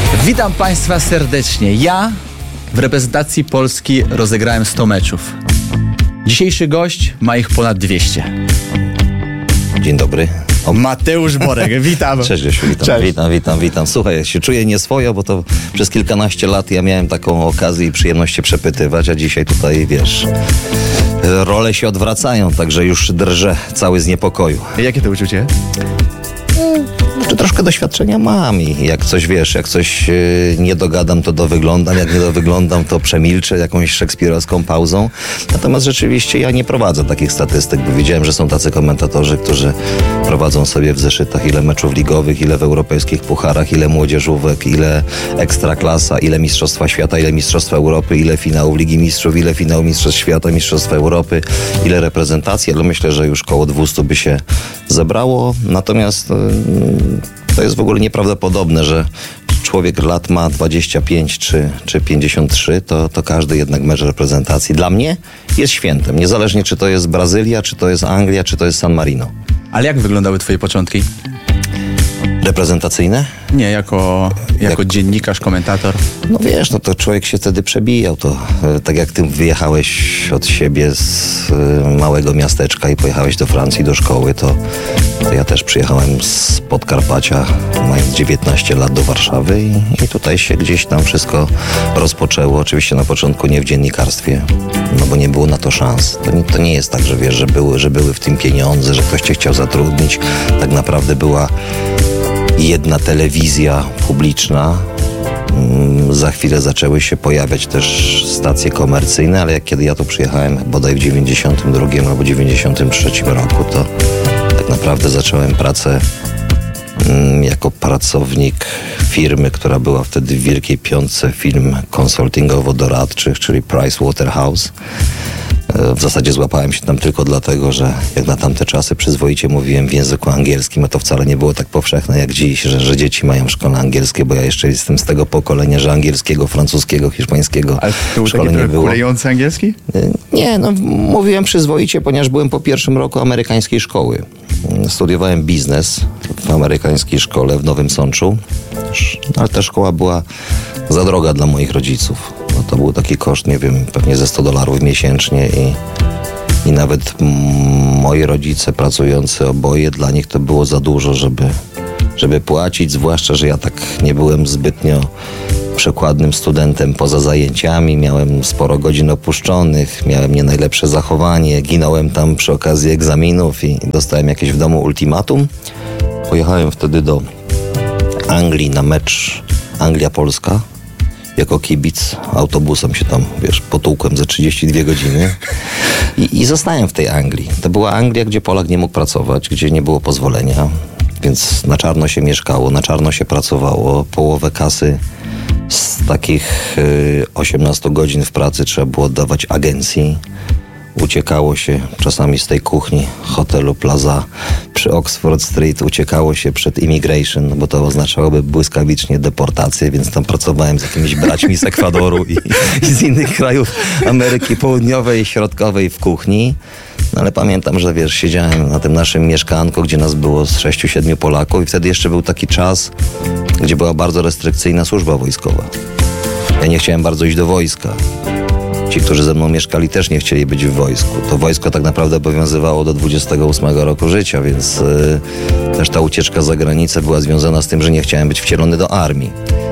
Witam Państwa serdecznie. Ja w reprezentacji Polski rozegrałem 100 meczów. Dzisiejszy gość ma ich ponad 200. Dzień dobry. Mateusz Borek, witam. Cześć Grzesiu, witam. Cześć. Witam. Słuchaj, ja się czuję nieswojo, bo to przez kilkanaście lat ja miałem taką okazję i przyjemność się przepytywać, a dzisiaj tutaj, wiesz, role się odwracają, także już drżę cały z niepokoju. Jakie to uczucie? Czy troszkę doświadczenia mam i jak coś, wiesz, jak coś nie dogadam, to dowyglądam, jak nie dowyglądam, to przemilczę jakąś szekspirowską pauzą. Natomiast rzeczywiście ja nie prowadzę takich statystyk, bo wiedziałem, że są tacy komentatorzy, którzy prowadzą sobie w zeszytach ile meczów ligowych, ile w europejskich pucharach, ile młodzieżówek, ile ekstraklasa, ile mistrzostwa świata, ile mistrzostwa Europy, ile finałów Ligi Mistrzów, ile finałów Mistrzostw Świata, Mistrzostwa Europy, ile reprezentacji, ale myślę, że już koło 200 by się zebrało. Natomiast to jest w ogóle nieprawdopodobne, że człowiek lat ma 25 czy 53, to każdy jednak mecz reprezentacji dla mnie jest świętem. Niezależnie czy to jest Brazylia, czy to jest Anglia, czy to jest San Marino. Ale jak wyglądały twoje początki? Reprezentacyjne? Nie, jako dziennikarz, komentator. No wiesz, no to człowiek się wtedy przebijał. To tak jak ty wyjechałeś od siebie z małego miasteczka i pojechałeś do Francji do szkoły, to ja też przyjechałem z Podkarpacia, mając 19 lat do Warszawy i tutaj się gdzieś tam wszystko rozpoczęło. Oczywiście na początku nie w dziennikarstwie, no bo nie było na to szans. To nie jest tak, że wiesz, że były w tym pieniądze, że ktoś cię chciał zatrudnić. Tak naprawdę była jedna telewizja publiczna. Za chwilę zaczęły się pojawiać też stacje komercyjne, ale kiedy ja tu przyjechałem bodaj w 92 albo 93 roku, to tak naprawdę zacząłem pracę jako pracownik firmy, która była wtedy w Wielkiej Piątce firm konsultingowo-doradczych, czyli Price Waterhouse. W zasadzie złapałem się tam tylko dlatego, że jak na tamte czasy przyzwoicie mówiłem w języku angielskim, a to wcale nie było tak powszechne jak dziś, że dzieci mają w szkole angielskie, bo ja jeszcze jestem z tego pokolenia, że angielskiego, francuskiego, hiszpańskiego w szkole nie było. Kulejący angielski? Nie, no mówiłem przyzwoicie, ponieważ byłem po pierwszym roku amerykańskiej szkoły. Studiowałem biznes w amerykańskiej szkole w Nowym Sączu, ale ta szkoła była za droga dla moich rodziców. No to był taki koszt, nie wiem, pewnie ze $100 miesięcznie i nawet moi rodzice pracujący oboje, dla nich to było za dużo, żeby płacić, zwłaszcza, że ja tak nie byłem zbytnio przekładnym studentem poza zajęciami, miałem sporo godzin opuszczonych, miałem nie najlepsze zachowanie, ginąłem tam przy okazji egzaminów i dostałem jakieś w domu ultimatum. Pojechałem wtedy do Anglii na mecz Anglia-Polska. Jako kibic autobusem się tam, wiesz, potłukłem za 32 godziny i zostałem w tej Anglii. To była Anglia, gdzie Polak nie mógł pracować, gdzie nie było pozwolenia, więc na czarno się mieszkało, na czarno się pracowało. Połowę kasy z takich 18 godzin w pracy trzeba było oddawać agencji. Uciekało się czasami z tej kuchni hotelu Plaza przy Oxford Street, uciekało się przed immigration, bo to oznaczałoby błyskawicznie deportację, więc tam pracowałem z jakimiś braćmi z Ekwadoru i z innych krajów Ameryki Południowej i Środkowej w kuchni. No ale pamiętam, że wiesz, siedziałem na tym naszym mieszkanku, gdzie nas było z 6-7 Polaków i wtedy jeszcze był taki czas, gdzie była bardzo restrykcyjna służba wojskowa. Ja nie chciałem bardzo iść do wojska. Ci, którzy ze mną mieszkali, też nie chcieli być w wojsku. To wojsko tak naprawdę obowiązywało do 28 roku życia, więc też ta ucieczka za granicę była związana z tym, że nie chciałem być wcielony do armii.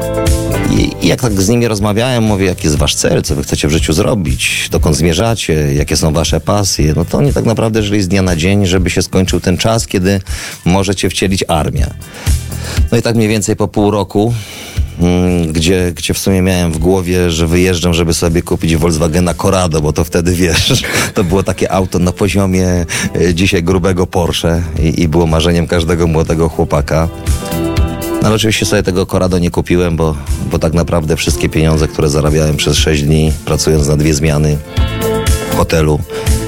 I jak tak z nimi rozmawiałem, mówię, jaki jest wasz cel, co wy chcecie w życiu zrobić, dokąd zmierzacie, jakie są wasze pasje, no to oni tak naprawdę żyli z dnia na dzień, żeby się skończył ten czas, kiedy możecie wcielić armię. No i tak mniej więcej po pół roku, gdzie w sumie miałem w głowie, że wyjeżdżam, żeby sobie kupić Volkswagena Corrado, bo to wtedy, wiesz, to było takie auto na poziomie dzisiaj grubego Porsche i było marzeniem każdego młodego chłopaka. No ale oczywiście sobie tego Corrado nie kupiłem, bo tak naprawdę wszystkie pieniądze, które zarabiałem przez 6 dni, pracując na 2 zmiany w hotelu,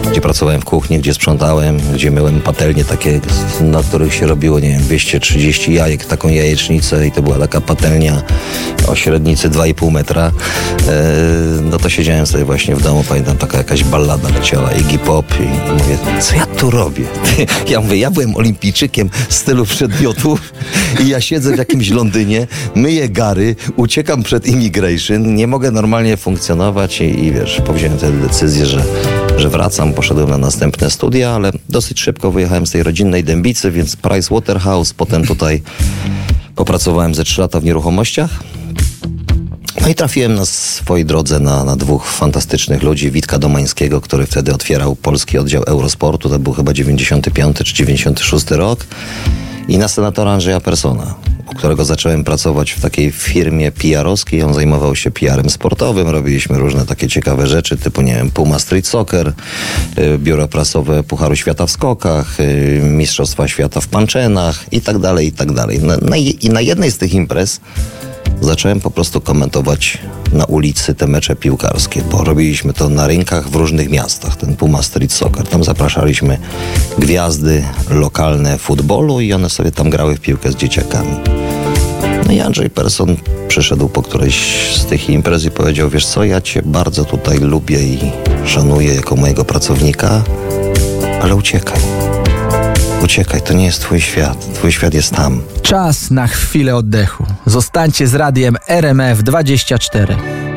gdzie pracowałem w kuchni, gdzie sprzątałem, gdzie myłem patelnie takie, na których się robiło, nie wiem, 230 jajek, taką jajecznicę i to była taka patelnia o średnicy 2,5 metra. No to siedziałem sobie właśnie w domu, pamiętam, taka jakaś ballada leciała, Iggy Pop i mówię, co ja tu robię? Ja mówię, ja byłem olimpijczykiem stylu przedmiotów i ja siedzę w jakimś Londynie, myję gary, uciekam przed immigration, nie mogę normalnie funkcjonować i wiesz, powziąłem wtedy decyzję, że wracam, poszedłem na następne studia, ale dosyć szybko wyjechałem z tej rodzinnej Dębicy, więc Pricewaterhouse, potem tutaj popracowałem ze 3 lata w nieruchomościach. No i trafiłem na swojej drodze na 2 fantastycznych ludzi. Witka Domańskiego, który wtedy otwierał polski oddział Eurosportu, to był chyba 95 czy 96 rok. I na senatora Andrzeja Persona, u którego zacząłem pracować w takiej firmie PR-owskiej. On zajmował się PR-em sportowym. Robiliśmy różne takie ciekawe rzeczy, typu, nie wiem, Puma Street Soccer, biuro prasowe Pucharu Świata w skokach, Mistrzostwa Świata w panczenach i tak dalej, i tak dalej. I na jednej z tych imprez zacząłem po prostu komentować na ulicy te mecze piłkarskie, bo robiliśmy to na rynkach w różnych miastach, ten Puma Street Soccer. Tam zapraszaliśmy gwiazdy lokalne futbolu i one sobie tam grały w piłkę z dzieciakami. No i Andrzej Person przyszedł po którejś z tych imprez i powiedział, wiesz co, ja cię bardzo tutaj lubię i szanuję jako mojego pracownika, ale uciekaj. Uciekaj, to nie jest twój świat jest tam. Czas na chwilę oddechu. Zostańcie z radiem RMF 24.